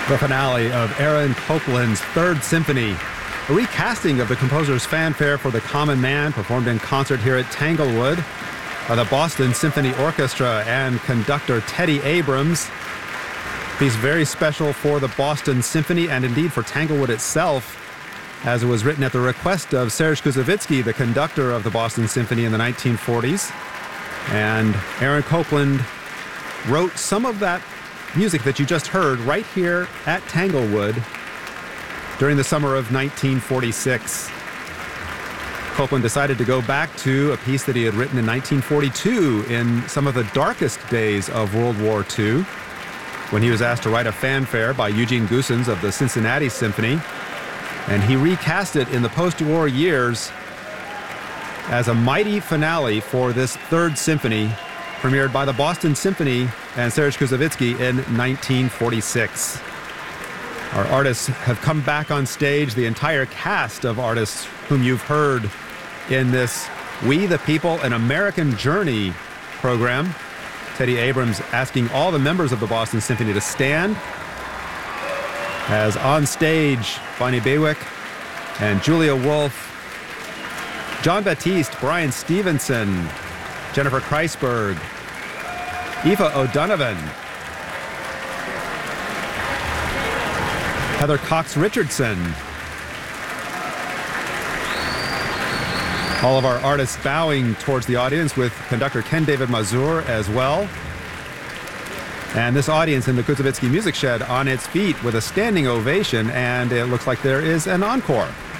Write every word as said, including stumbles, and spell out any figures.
The finale of Aaron Copland's Third Symphony, a recasting of the composer's fanfare for the Common Man, performed in concert here at Tanglewood by the Boston Symphony Orchestra and conductor Teddy Abrams. Piece very special for the Boston Symphony and indeed for Tanglewood itself, as it was written at the request of Serge Koussevitzky, the conductor of the Boston Symphony in the nineteen forties. And Aaron Copland wrote some of that music that you just heard right here at Tanglewood during the summer of nineteen forty-six. Copland decided to go back to a piece that he had written in nineteen forty-two in some of the darkest days of World War Two, when he was asked to write a fanfare by Eugene Goossens of the Cincinnati Symphony. And he recast it in the post-war years as a mighty finale for this Third Symphony, premiered by the Boston Symphony and Serge Koussevitzky in nineteen forty-six. Our artists have come back on stage, the entire cast of artists whom you've heard in this We the People, an American Journey program. Teddy Abrams asking all the members of the Boston Symphony to stand as on stage, Bonnie Bewick and Julia Wolf, John Baptiste, Brian Stevenson, Jennifer Kreisberg, Aoife O'Donovan, Heather Cox Richardson. All of our artists bowing towards the audience, with conductor Ken David Mazur as well. And this audience in the Koussevitzky Music Shed on its feet with a standing ovation, and it looks like there is an encore.